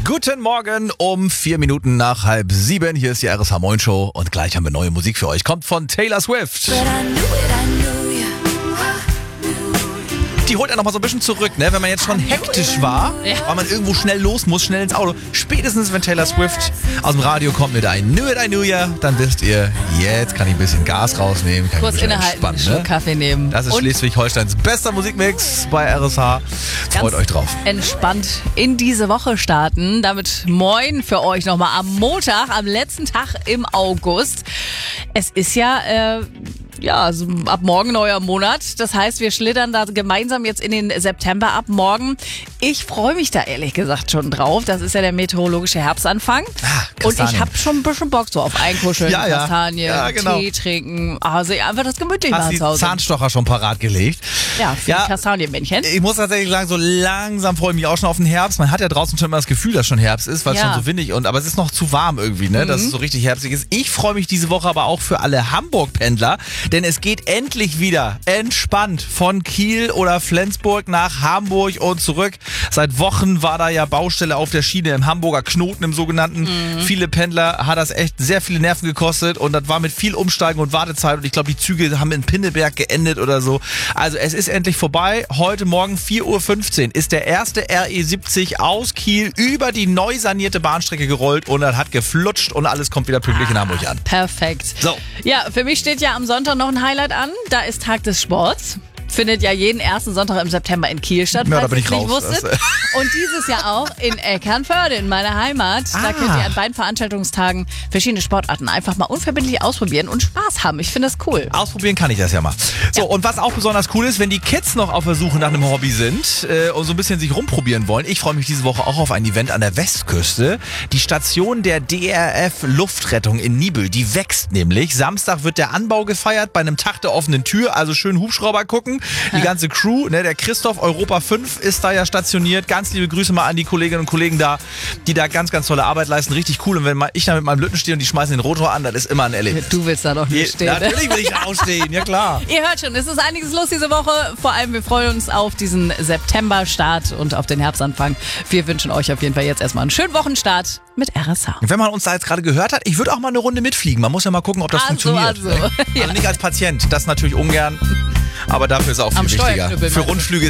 Guten Morgen um 4 Minuten nach 6:30. Hier ist die RSH Moin Show und gleich haben wir neue Musik für euch. Kommt von Taylor Swift. Die holt er noch mal so ein bisschen zurück, ne? Wenn man jetzt schon hektisch war, weil man irgendwo schnell los muss, schnell ins Auto. Spätestens, wenn Taylor Swift aus dem Radio kommt mit ein New Year, dann wisst ihr, jetzt kann ich ein bisschen Gas rausnehmen. Kann kurz innehalten, einen Schluck Kaffee nehmen. Das ist Schleswig-Holsteins bester Musikmix bei RSH. Freut euch drauf. Entspannt in diese Woche starten. Damit moin für euch nochmal am Montag, am letzten Tag im August. Es ist ja... also ab morgen neuer Monat. Das heißt, wir schlittern da gemeinsam jetzt in den September ab morgen. Ich freue mich da ehrlich gesagt schon drauf. Das ist ja der meteorologische Herbstanfang. Und ich habe schon ein bisschen Bock so auf Einkuscheln, Kastanien, genau. Tee trinken. Also einfach das gemütlich machen zu Hause. Hast die Zahnstocher schon parat gelegt? Ja, für die Kastanienmännchen. Ich muss tatsächlich sagen, so langsam freue ich mich auch schon auf den Herbst. Man hat ja draußen schon immer das Gefühl, dass schon Herbst ist, weil es schon so windig aber es ist noch zu warm irgendwie, ne, dass es so richtig herbstig ist. Ich freue mich diese Woche aber auch für alle Hamburg-Pendler, denn es geht endlich wieder entspannt von Kiel oder Flensburg nach Hamburg und zurück. Seit Wochen war da ja Baustelle auf der Schiene im Hamburger Knoten im sogenannten. Viele Pendler hat das echt sehr viele Nerven gekostet und das war mit viel Umsteigen und Wartezeit und ich glaube, die Züge haben in Pinneberg geendet oder so. Also es ist endlich vorbei. Heute Morgen 4:15 Uhr ist der erste RE70 aus Kiel über die neu sanierte Bahnstrecke gerollt und das hat geflutscht und alles kommt wieder pünktlich in Hamburg an. Perfekt. So. Ja, für mich steht ja am Sonntag noch ein Highlight an. Da ist Tag des Sports. Findet ja jeden ersten Sonntag im September in Kiel statt, da falls bin ihr ich es nicht raus. wusstet. Und dieses Jahr auch in Eckernförde, in meiner Heimat. Da könnt ihr an beiden Veranstaltungstagen verschiedene Sportarten einfach mal unverbindlich ausprobieren und Spaß haben. Ich finde das cool. Ausprobieren kann ich das ja mal. So, und was auch besonders cool ist, wenn die Kids noch auf der Suche nach einem Hobby sind und so ein bisschen sich rumprobieren wollen. Ich freue mich diese Woche auch auf ein Event an der Westküste. Die Station der DRF Luftrettung in Niebüll, die wächst nämlich. Samstag wird der Anbau gefeiert bei einem Tag der offenen Tür, also schön Hubschrauber gucken. Die ganze Crew, ne, der Christoph Europa 5 ist da ja stationiert. Ganz liebe Grüße mal an die Kolleginnen und Kollegen da, die da ganz, ganz tolle Arbeit leisten. Richtig cool. Und wenn ich da mit meinem Lütten stehe und die schmeißen den Rotor an, das ist immer ein Erlebnis. Du willst da doch nicht stehen. Natürlich will ich da ausstehen, ja klar. Ihr hört schon, es ist einiges los diese Woche. Vor allem, wir freuen uns auf diesen September-Start und auf den Herbstanfang. Wir wünschen euch auf jeden Fall jetzt erstmal einen schönen Wochenstart mit RSH. Wenn man uns da jetzt gerade gehört hat, ich würde auch mal eine Runde mitfliegen. Man muss ja mal gucken, ob das funktioniert. Also nicht als Patient, das natürlich ungern. Aber dafür ist es auch viel wichtiger. Für Rundflüge